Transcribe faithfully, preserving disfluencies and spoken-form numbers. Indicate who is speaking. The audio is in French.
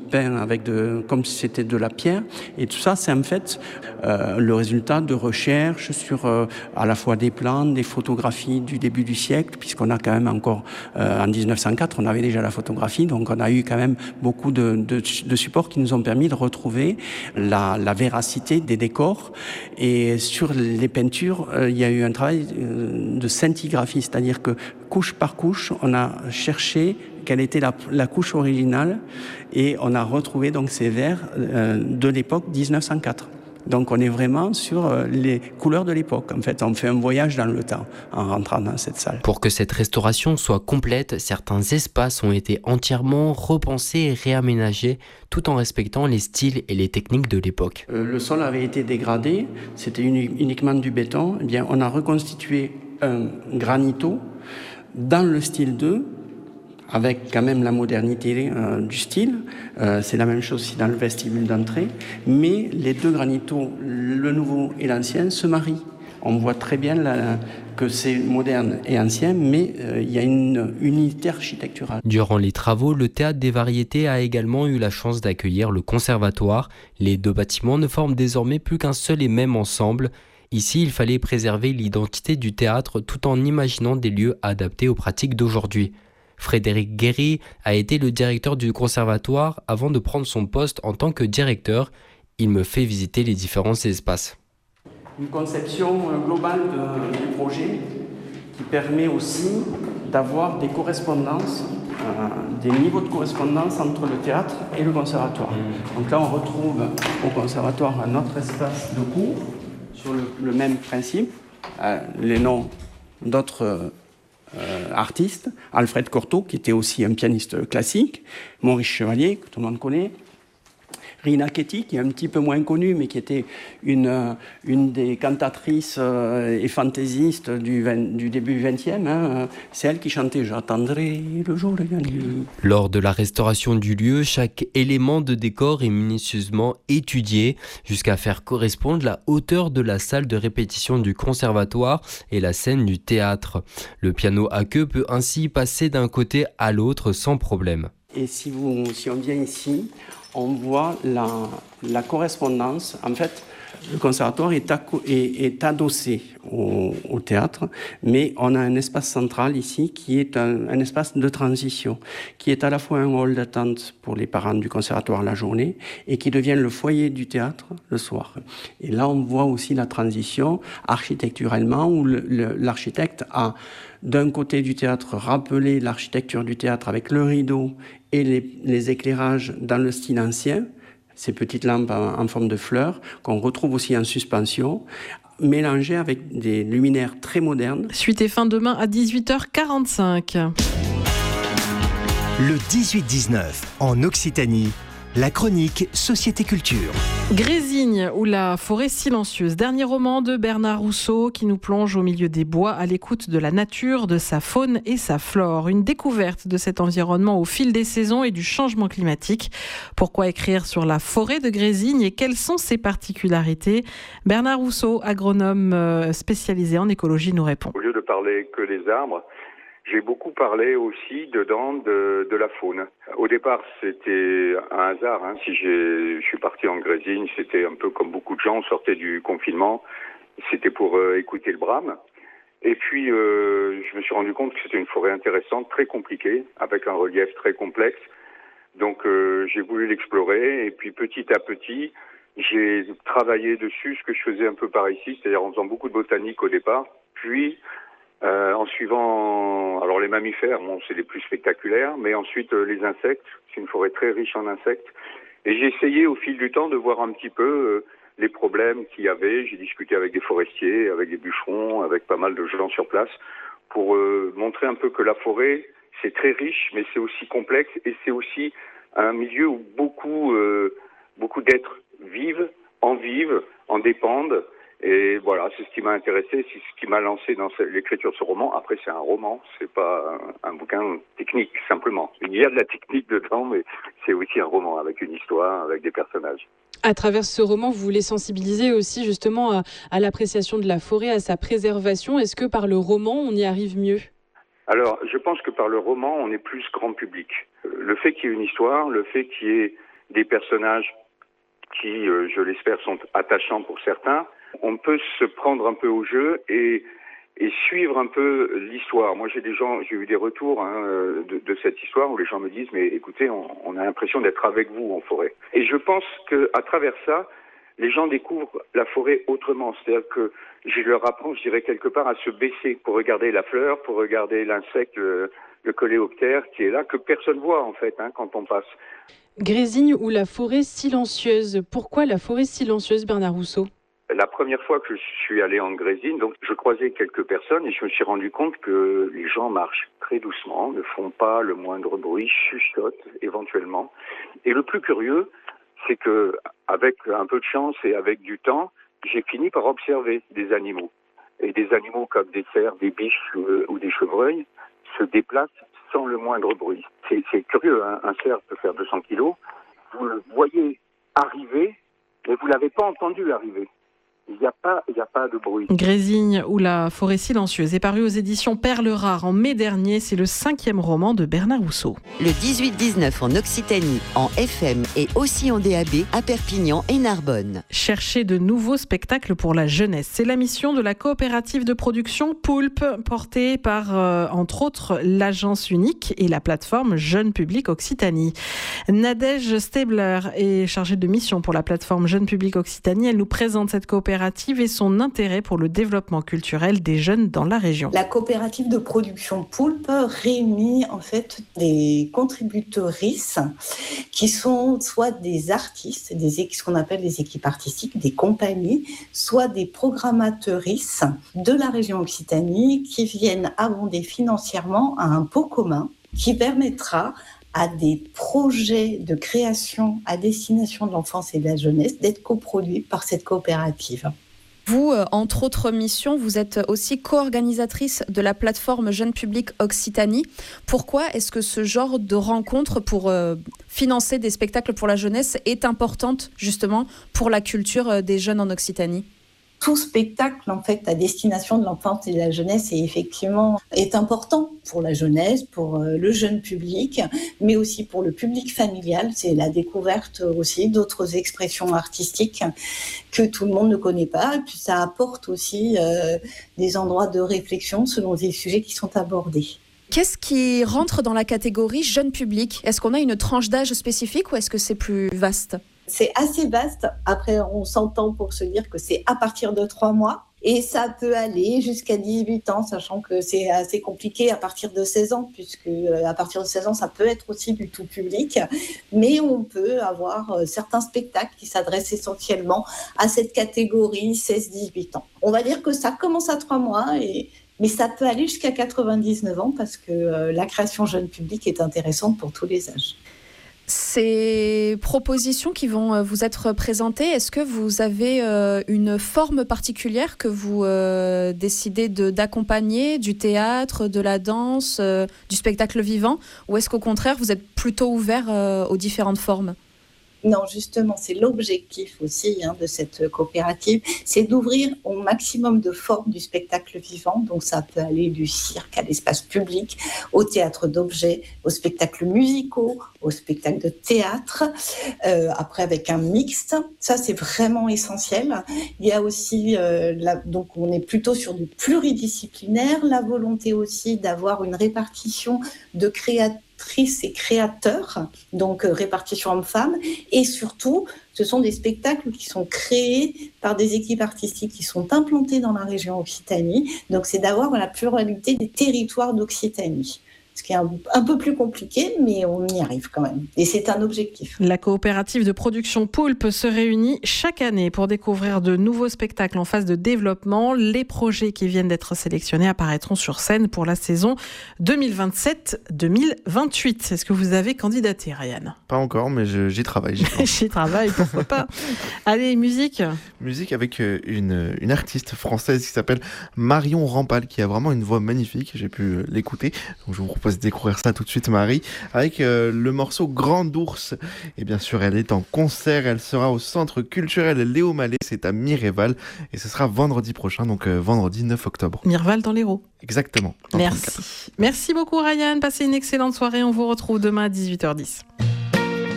Speaker 1: peint avec de, comme si c'était de la pierre. Et tout ça, c'est en fait euh, le résultat de recherches sur euh, à la fois des plans, des photographies du début du siècle, puisqu'on a quand même encore, euh, en dix-neuf cent quatre, on avait déjà la photographie, donc on a eu quand même beaucoup de, de, de supports qui nous ont permis de retrouver la, la véracité des décors. Et sur les peintures, euh, il y a eu un travail euh, de scintigraphie, c'est-à-dire que couche par couche, on a cherché quelle était la, la couche originale et on a retrouvé donc ces verres euh, de l'époque dix-neuf cent quatre. Donc on est vraiment sur euh, les couleurs de l'époque. En fait, on fait un voyage dans le temps en rentrant dans cette salle.
Speaker 2: Pour que cette restauration soit complète, certains espaces ont été entièrement repensés et réaménagés tout en respectant les styles et les techniques de l'époque.
Speaker 1: Euh, le sol avait été dégradé, c'était uni- uniquement du béton. Eh bien, on a reconstitué un granito dans le style deux, avec quand même la modernité euh, du style. Euh, c'est la même chose aussi dans le vestibule d'entrée. Mais les deux granitos, le nouveau et l'ancien, se marient. On voit très bien la, que c'est moderne et ancien, mais euh, il y a une unité architecturale.
Speaker 2: Durant les travaux, le Théâtre des Variétés a également eu la chance d'accueillir le Conservatoire. Les deux bâtiments ne forment désormais plus qu'un seul et même ensemble. Ici, il fallait préserver l'identité du théâtre tout en imaginant des lieux adaptés aux pratiques d'aujourd'hui. Frédéric Guéry a été le directeur du conservatoire avant de prendre son poste en tant que directeur. Il me fait visiter les différents espaces.
Speaker 1: Une conception globale de, du projet qui permet aussi d'avoir des correspondances, euh, des niveaux de correspondance entre le théâtre et le conservatoire. Donc là, on retrouve au conservatoire un autre espace de cours sur le, le même principe, euh, les noms d'autres Euh, artistes, Alfred Cortot, qui était aussi un pianiste classique, Maurice Chevalier, que tout le monde connaît, Rina Ketty, qui est un petit peu moins connue, mais qui était une, une des cantatrices et fantaisistes du, vingt, du début du vingtième. Hein. C'est elle qui chantait « J'attendrai le jour de la nuit ».
Speaker 2: Lors de la restauration du lieu, chaque élément de décor est minutieusement étudié jusqu'à faire correspondre la hauteur de la salle de répétition du conservatoire et la scène du théâtre. Le piano à queue peut ainsi passer d'un côté à l'autre sans problème.
Speaker 1: Et si, vous, si on vient ici, on voit la, la correspondance. En fait, le conservatoire est, acco- est, est adossé au, au théâtre, mais on a un espace central ici qui est un, un espace de transition, qui est à la fois un hall d'attente pour les parents du conservatoire la journée et qui devient le foyer du théâtre le soir. Et là, on voit aussi la transition architecturellement où le, le, l'architecte a d'un côté du théâtre rappelé l'architecture du théâtre avec le rideau et les, les éclairages dans le style ancien, ces petites lampes en, en forme de fleurs, qu'on retrouve aussi en suspension, mélangées avec des luminaires très modernes.
Speaker 3: Suite et fin demain à dix-huit heures quarante-cinq.
Speaker 4: Le dix-huit dix-neuf, en Occitanie, la chronique Société Culture.
Speaker 3: Grésigne ou la forêt silencieuse, dernier roman de Bernard Rousseau qui nous plonge au milieu des bois à l'écoute de la nature, de sa faune et sa flore. Une découverte de cet environnement au fil des saisons et du changement climatique. Pourquoi écrire sur la forêt de Grésigne et quelles sont ses particularités ? Bernard Rousseau, agronome spécialisé en écologie, nous répond.
Speaker 5: Au lieu de parler que des arbres, j'ai beaucoup parlé aussi dedans de, de la faune. Au départ, c'était un hasard. Hein. Si j'ai, je suis parti en Grésigne, c'était un peu comme beaucoup de gens, on sortait du confinement. C'était pour euh, écouter le brame. Et puis, euh, je me suis rendu compte que c'était une forêt intéressante, très compliquée, avec un relief très complexe. Donc, euh, j'ai voulu l'explorer. Et puis, petit à petit, j'ai travaillé dessus, ce que je faisais un peu par ici, c'est-à-dire en faisant beaucoup de botanique au départ. Puis, Euh, en suivant, alors les mammifères, bon, c'est les plus spectaculaires, mais ensuite euh, les insectes, c'est une forêt très riche en insectes. Et j'ai essayé au fil du temps de voir un petit peu euh, les problèmes qu'il y avait. J'ai discuté avec des forestiers, avec des bûcherons, avec pas mal de gens sur place, pour euh, montrer un peu que la forêt, c'est très riche, mais c'est aussi complexe, et c'est aussi un milieu où beaucoup, euh, beaucoup d'êtres vivent, en vivent, en dépendent. Et voilà, c'est ce qui m'a intéressé, c'est ce qui m'a lancé dans l'écriture de ce roman. Après, c'est un roman, c'est pas un, un bouquin technique, simplement. Il y a de la technique dedans, mais c'est aussi un roman avec une histoire, avec des personnages.
Speaker 6: À travers ce roman, vous voulez sensibiliser aussi justement à, à l'appréciation de la forêt, à sa préservation. Est-ce que par le roman, on y arrive mieux ?
Speaker 5: Alors, je pense que par le roman, on est plus grand public. Le fait qu'il y ait une histoire, le fait qu'il y ait des personnages qui, euh, je l'espère, sont attachants pour certains. On peut se prendre un peu au jeu et et suivre un peu l'histoire. Moi, j'ai des gens, j'ai eu des retours hein, de, de cette histoire où les gens me disent, mais écoutez, on, on a l'impression d'être avec vous en forêt. Et je pense que à travers ça, les gens découvrent la forêt autrement. C'est-à-dire que je leur apprends, je dirais quelque part, à se baisser pour regarder la fleur, pour regarder l'insecte, le, le coléoptère qui est là, que personne voit en fait hein, quand on passe.
Speaker 6: Grésigne ou la forêt silencieuse. Pourquoi la forêt silencieuse, Bernard Rousseau ?
Speaker 5: La première fois que je suis allé en Grésine, donc je croisais quelques personnes et je me suis rendu compte que les gens marchent très doucement, ne font pas le moindre bruit, chuchotent éventuellement. Et le plus curieux, c'est que avec un peu de chance et avec du temps, j'ai fini par observer des animaux. Et des animaux comme des cerfs, des biches euh, ou des chevreuils se déplacent sans le moindre bruit. C'est, c'est curieux, hein. Un cerf peut faire deux cents kilos. Vous le voyez arriver, mais vous l'avez pas entendu arriver. Il n'y a pas, il n'y a pas de bruit.
Speaker 3: Grésigne ou la forêt silencieuse est paru aux éditions Perles Rares en mai dernier. C'est le cinquième roman de Bernard Rousseau.
Speaker 7: Le dix-huit dix-neuf en Occitanie, en F M et aussi en D A B à Perpignan et Narbonne.
Speaker 3: Chercher de nouveaux spectacles pour la jeunesse. C'est la mission de la coopérative de production Poulpe, portée par, euh, entre autres, l'agence unique et la plateforme Jeune Public Occitanie. Nadège Stabler est chargée de mission pour la plateforme Jeune Public Occitanie. Elle nous présente cette coopérative et son intérêt pour le développement culturel des jeunes dans la région.
Speaker 8: La coopérative de production Poulpe réunit en fait des contributrices qui sont soit des artistes, des, ce qu'on appelle des équipes artistiques, des compagnies, soit des programmatrices de la région Occitanie qui viennent abonder financièrement à un pot commun qui permettra à des projets de création à destination de l'enfance et de la jeunesse d'être coproduits par cette coopérative.
Speaker 9: Vous, euh, entre autres missions, vous êtes aussi co-organisatrice de la plateforme Jeune Public Occitanie. Pourquoi est-ce que ce genre de rencontre pour euh, financer des spectacles pour la jeunesse est importante justement pour la culture des jeunes en Occitanie ?
Speaker 8: Tout spectacle, en fait, à destination de l'enfance et de la jeunesse est effectivement est important pour la jeunesse, pour le jeune public, mais aussi pour le public familial. C'est la découverte aussi d'autres expressions artistiques que tout le monde ne connaît pas. Et puis ça apporte aussi euh, des endroits de réflexion selon les sujets qui sont abordés.
Speaker 9: Qu'est-ce qui rentre dans la catégorie jeune public ? Est-ce qu'on a une tranche d'âge spécifique ou est-ce que c'est plus vaste ?
Speaker 8: C'est assez vaste. Après, on s'entend pour se dire que c'est à partir de trois mois. Et ça peut aller jusqu'à dix-huit ans, sachant que c'est assez compliqué à partir de seize ans, puisque à partir de seize ans, ça peut être aussi du tout public. Mais on peut avoir certains spectacles qui s'adressent essentiellement à cette catégorie seize dix-huit ans. On va dire que ça commence à trois mois, et, mais ça peut aller jusqu'à quatre-vingt-dix-neuf ans, parce que la création jeune public est intéressante pour tous les âges.
Speaker 9: Ces propositions qui vont vous être présentées, est-ce que vous avez euh, une forme particulière que vous euh, décidez de, d'accompagner, du théâtre, de la danse, euh, du spectacle vivant, ou est-ce qu'au contraire vous êtes plutôt ouvert euh, aux différentes formes ?
Speaker 8: Non, justement, c'est l'objectif aussi hein, de cette coopérative, c'est d'ouvrir au maximum de formes du spectacle vivant. Donc ça peut aller du cirque à l'espace public, au théâtre d'objets, aux spectacles musicaux, aux spectacles de théâtre, euh, après avec un mixte. Ça, c'est vraiment essentiel. Il y a aussi, euh, la, donc on est plutôt sur du pluridisciplinaire, la volonté aussi d'avoir une répartition de créateurs et créateurs, donc euh, répartition hommes-femmes, et surtout, ce sont des spectacles qui sont créés par des équipes artistiques qui sont implantées dans la région Occitanie, donc c'est d'avoir la pluralité des territoires d'Occitanie. Ce qui est un, un peu plus compliqué, mais on y arrive quand même. Et c'est un objectif.
Speaker 3: La coopérative de production Poulpe se réunit chaque année pour découvrir de nouveaux spectacles en phase de développement. Les projets qui viennent d'être sélectionnés apparaîtront sur scène pour la saison deux mille vingt-sept deux mille vingt-huit. Est-ce que vous avez candidaté, Ryan ?
Speaker 10: Pas encore, mais je, j'y travaille. J'y,
Speaker 3: j'y travaille, pourquoi pas. Allez, musique.
Speaker 10: Musique avec une, une artiste française qui s'appelle Marion Rampal, qui a vraiment une voix magnifique. J'ai pu l'écouter, donc je vous propose de découvrir ça tout de suite, Marie, avec euh, le morceau Grand Ours. Et bien sûr, elle est en concert, elle sera au Centre culturel Léo Mallet, c'est à Mireval, et ce sera vendredi prochain, donc euh, vendredi neuf octobre.
Speaker 3: Mireval dans l'Hérault.
Speaker 10: Exactement.
Speaker 3: Merci. Merci beaucoup, Ryan. Passez une excellente soirée. On vous retrouve demain à dix-huit heures dix.